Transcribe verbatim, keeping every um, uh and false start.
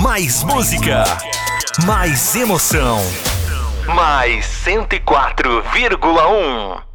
Mais música, mais emoção. Mais cento e quatro vírgula um.